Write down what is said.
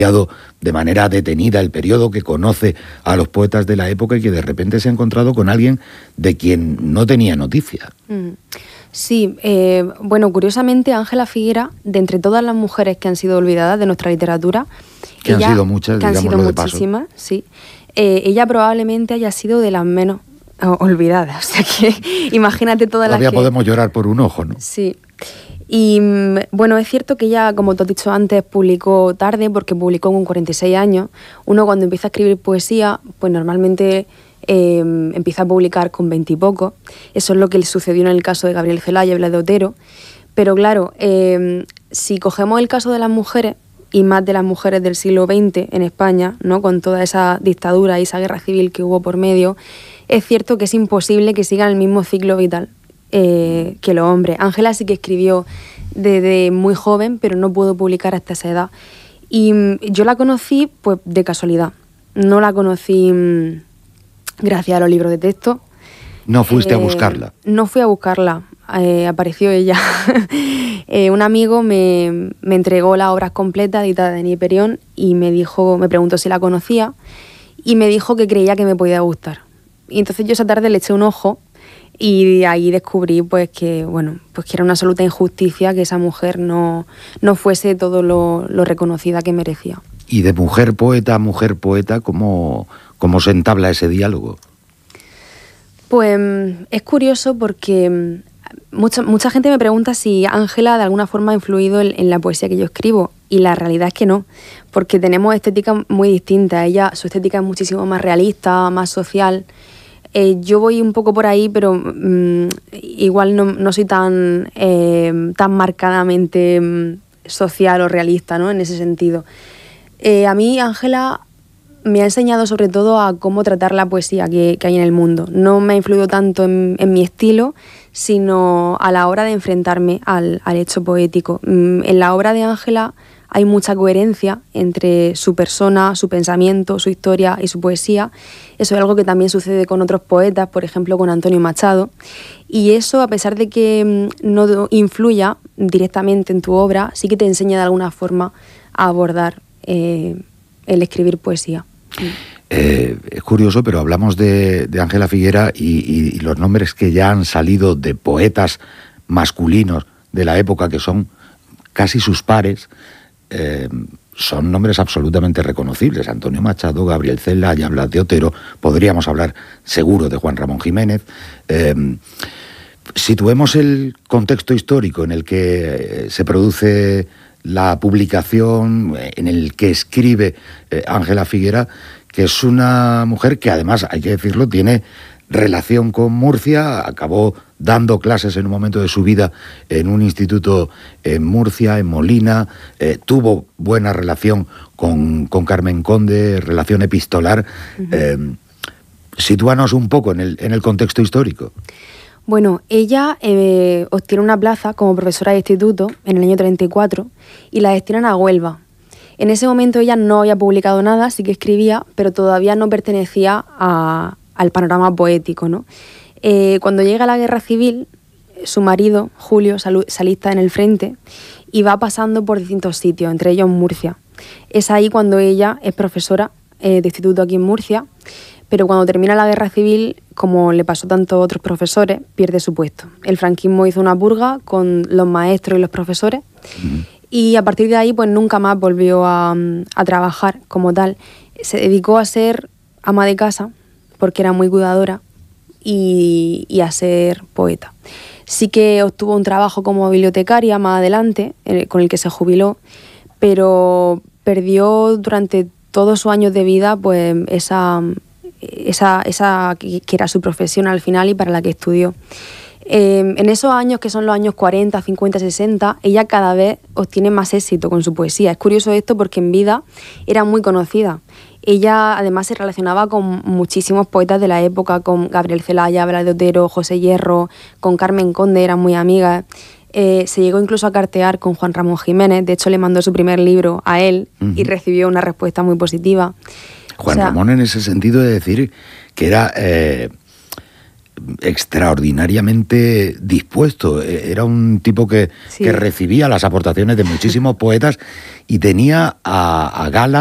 de manera detenida el periodo, que conoce a los poetas de la época y que de repente se ha encontrado con alguien de quien no tenía noticia. Sí, bueno, curiosamente Ángela Figuera, de entre todas las mujeres que han sido olvidadas de nuestra literatura, que han sido muchas, que han sido muchísimas, sí, ella probablemente haya sido de las menos olvidadas. O sea que imagínate todas las que... Todavía podemos llorar por un ojo, ¿no? Sí. Y bueno, es cierto que ella, como tú has dicho antes, publicó tarde, porque publicó con 46 años. Uno cuando empieza a escribir poesía, pues normalmente empieza a publicar con 20 y poco. Eso es lo que le sucedió en el caso de Gabriel Celaya y Blas de Otero. Pero claro, si cogemos el caso de las mujeres, y más de las mujeres del siglo XX en España, ¿no?, con toda esa dictadura y esa guerra civil que hubo por medio, es cierto que es imposible que sigan el mismo ciclo vital que los hombres. Ángela sí que escribió desde muy joven, pero no pudo publicar hasta esa edad. Y yo la conocí pues de casualidad. No la conocí gracias a los libros de texto. ¿No fuiste a buscarla? No fui a buscarla, apareció ella. Un amigo me entregó las obras completas editadas de Niperión y me preguntó si la conocía y me dijo que creía que me podía gustar. Y entonces yo esa tarde le eché un ojo y de ahí descubrí pues que era una absoluta injusticia que esa mujer no fuese todo lo reconocida que merecía. Y de mujer poeta a mujer poeta, ¿cómo se entabla ese diálogo? Pues es curioso porque mucha gente me pregunta si Ángela de alguna forma ha influido en la poesía que yo escribo, y la realidad es que no, porque tenemos estéticas muy distintas. Su estética es muchísimo más realista, más social. Yo voy un poco por ahí, pero igual no soy tan marcadamente social o realista, ¿no?, en ese sentido. A mí Ángela me ha enseñado sobre todo a cómo tratar la poesía que hay en el mundo. No me ha influido tanto en mi estilo, sino a la hora de enfrentarme al hecho poético. En la obra de Ángela hay mucha coherencia entre su persona, su pensamiento, su historia y su poesía. Eso es algo que también sucede con otros poetas, por ejemplo con Antonio Machado. Y eso, a pesar de que no influya directamente en tu obra, sí que te enseña de alguna forma a abordar el escribir poesía. Es curioso, pero hablamos de Ángela Figuera y los nombres que ya han salido de poetas masculinos de la época, que son casi sus pares, son nombres absolutamente reconocibles. Antonio Machado, Gabriel Celaya, Blas de Otero, podríamos hablar seguro de Juan Ramón Jiménez. Situemos el contexto histórico en el que se produce la publicación, en el que escribe Ángela Figuera, que es una mujer que además, hay que decirlo, tiene relación con Murcia, acabó dando clases en un momento de su vida en un instituto en Murcia, en Molina, tuvo buena relación con Carmen Conde, relación epistolar. Sitúanos un poco en el contexto histórico. Bueno, ella obtiene una plaza como profesora de instituto en el año 34 y la destinan a Huelva. En ese momento ella no había publicado nada, sí que escribía, pero todavía no pertenecía al panorama poético, ¿no? Cuando llega la guerra civil, su marido, Julio, se alista en el frente y va pasando por distintos sitios, entre ellos Murcia. Es ahí cuando ella es profesora de instituto aquí en Murcia, pero cuando termina la guerra civil, como le pasó a tantos otros profesores, pierde su puesto. El franquismo hizo una purga con los maestros y los profesores, y a partir de ahí pues nunca más volvió a trabajar como tal. Se dedicó a ser ama de casa, porque era muy cuidadora, y a ser poeta. Sí que obtuvo un trabajo como bibliotecaria más adelante, con el que se jubiló, pero perdió durante todos sus años de vida pues esa que era su profesión al final y para la que estudió. En esos años, que son los años 40, 50, 60, ella cada vez obtiene más éxito con su poesía. Es curioso esto porque en vida era muy conocida. Ella además se relacionaba con muchísimos poetas de la época, con Gabriel Celaya, Blas de Otero, José Hierro, con Carmen Conde, eran muy amigas. Se llegó incluso a cartear con Juan Ramón Jiménez, de hecho le mandó su primer libro a él y recibió una respuesta muy positiva. Juan Ramón, en ese sentido, de decir que era extraordinariamente dispuesto. Era un tipo que recibía las aportaciones de muchísimos poetas y tenía a gala